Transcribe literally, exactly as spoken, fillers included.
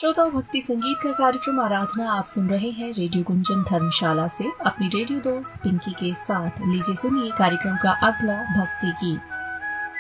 श्रोताओं, भक्ति संगीत का कार्यक्रम आराधना आप सुन रहे हैं रेडियो गुंजन धर्मशाला से अपनी रेडियो दोस्त पिंकी के साथ। लीजिए सुनिए कार्यक्रम का अगला भक्ति गीत।